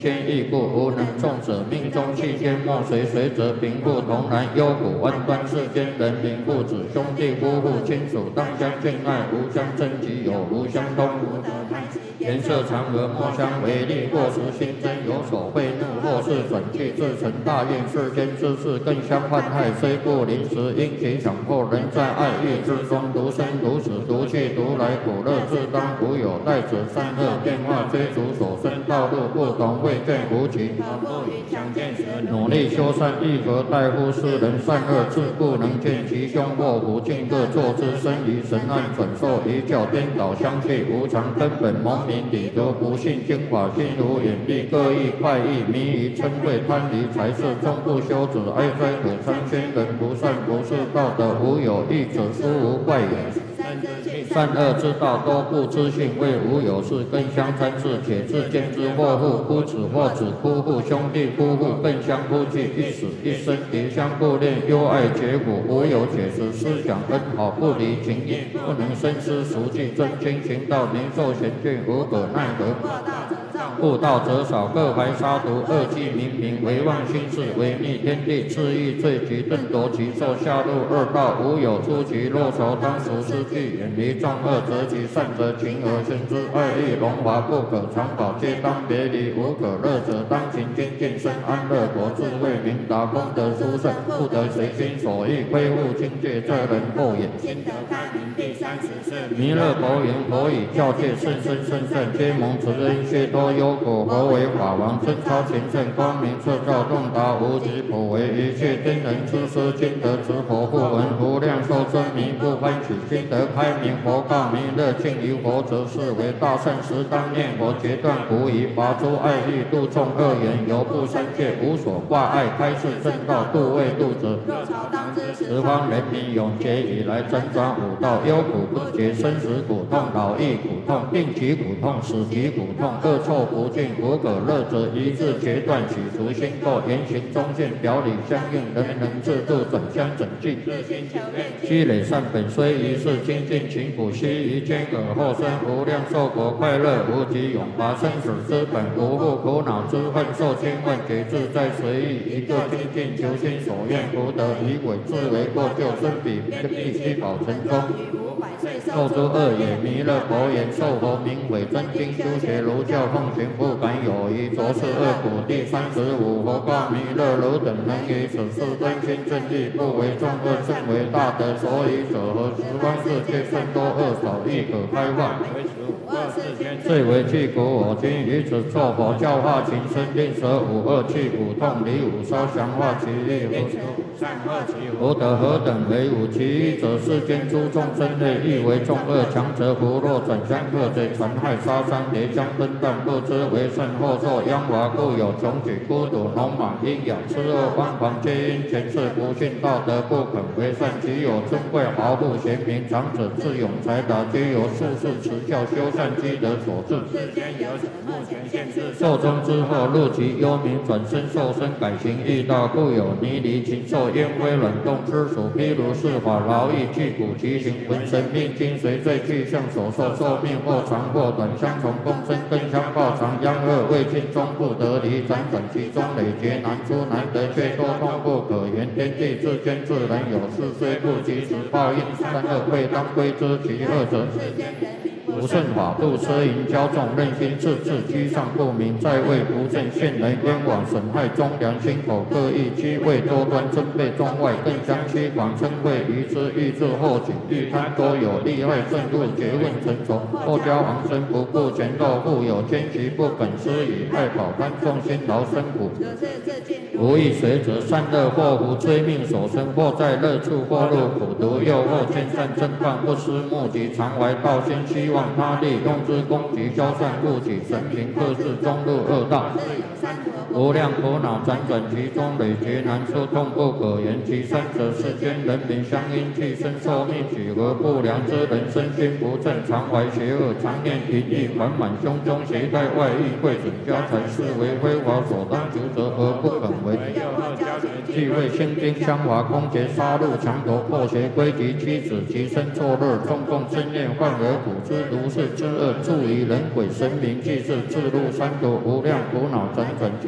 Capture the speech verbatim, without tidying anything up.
天意故，无能众者，命中气天莫随随者，贫富同然，忧苦万端，世间人民父子兄弟夫妇亲属，当相敬爱，无相争己，有无相通，无得贪欺。颜色常和，莫相为利，或时心真有所愤怒，或是转气自成大怨，世间之事更相患害，虽不临时，因其强迫，人在爱欲之中，独生独死，独去独来，苦乐自当无有，待者善恶变化，追逐所生道路不同，未见无期，不与相见时，努力修善，亦何待乎世人善恶自不能见其凶祸福，尽各作之，生于神暗，转受一教，颠倒相去，无常根本蒙明理得不信经法，心无眼力，各异快意，迷于嗔恚贪离财色，终不修止，哀哉可参仙人不善不是道德，无有义者，殊无怪也。善恶之道多不知性，为无有事更相参事，且自见之或父夫子或子夫妇兄弟夫妇更相夫妻，一死一生敌相不恋，忧爱结果，无有解释，思想恩好不离情义，不能深思熟记，真经行道，宁受险峻，无可奈何。悟道者少，各怀杀毒，恶计冥冥，唯妄心事，违逆天地，恣意罪极，顿夺其寿，下入恶道，无有出其若愁，当除失去，远离众恶，择其善者，情而生之，爱欲荣华不可长保，皆当别离，无可乐者，当勤精进，生安乐国，智慧明达，功德殊胜，不得随心所欲，恢复境界，这人后也。心得开明，第三十是弥勒佛言：佛以教戒甚深甚善，皆蒙慈恩，皆多忧苦。佛为法王，真超前圣，光明彻照，洞达无极，普为一切天人之师，今得持佛不闻，无量寿真迷不欢喜，今得开明，佛告弥勒：敬于佛者，是为大圣时，当念佛，决断无疑，拔诸爱欲，度众恶缘，犹不生戒，无所挂碍，开示正道，度未度者。十方人民永劫以来，辗转五道，忧苦不绝，生死苦痛，老易苦痛，病疾苦痛，死疾苦痛，恶臭不尽，无可乐者，一字决断，取除心垢，言行中见，表里相应，人人自度，转相整净。积累善本，虽一世精进勤苦，须臾间尔后生无量寿国，快乐无极，永拔生死之本，无复苦恼之恨，受千万劫自在随意，一个精进求心所愿，福德以伪自为过救，生彼必须保成功。受诸恶也，弥勒佛言：受佛名为真经，修学儒教，奉行不敢有疑，着是恶苦。第三十五，佛告弥勒：汝等能于此事真心正义，不为众恶，甚为大德。所以者何？十方世界甚多恶少，亦可开化。最为具苦，我今于此作佛，教化情深，令舍五恶去苦痛，离五烧，降化其意。福德何等为五？其一者，世间诸众生类，亦为众恶，强者福若转相克贼，残害杀伤，叠将分断，不知为甚，后受殃华，故有穷举、孤独、农莽、阴阳、痴恶、荒狂，皆因前世不信道德，不肯为善。其有尊贵、豪富、贤明、长者、智勇、才达，皆由术士持教修善积德所致。寿终之后，入其幽冥，转身受身，改行异道，故有泥离、禽兽、烟灰、卵动之属。譬如是法，劳役具骨其形，浑神命精随罪去向所受，寿命或长或短，相从共生，更相报偿。殃恶未尽，终不得离，辗转其中，累劫难出，难得却多痛不可言。天地之间，自然有事，虽不及时报应，三恶未当归之。其二者，不顺法度，奢淫骄纵，任心自治，居上不明，在位不正，陷人冤枉，损害忠良，心口各异，居位多端，争悖中外，更相欺狂，称谓愚痴，欲治后己，欲贪多有，利害甚入，结问成仇，后交往生，不顾前斗，富有奸奇，不肯施以爱宝贪，众辛劳生苦，无益随者，善恶祸福，追命所生，或在乐处，或入苦毒，诱惑见善正犯，不思目及，常怀道心，希望他利，用之攻击，消散故己，神平克世，终入恶道。无量苦恼辗转其中，累劫难出，痛不可言。其三者，世间人民相因气生寿命许和不良之人，身心不正，常怀邪恶，常念淫欲，缓满胸中，携带外遇，贵损家财，是为非法所当求者，而不肯为。 忌讳心经香华空劫杀戮强夺破邪归极妻子其身错乐中共真念幻而古之如是之恶助于人鬼神明祭祀自入三途无量苦恼辗转。